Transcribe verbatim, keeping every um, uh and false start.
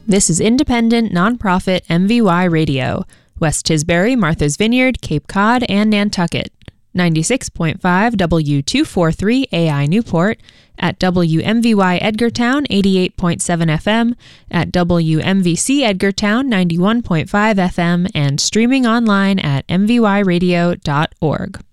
This is independent, nonprofit M V Y Radio, West Tisbury, Martha's Vineyard, Cape Cod, and Nantucket. ninety-six point five W two forty-three A I Newport, at W M V Y Edgartown eighty-eight point seven F M, at W M V C Edgartown ninety-one point five F M, and streaming online at m v y radio dot org.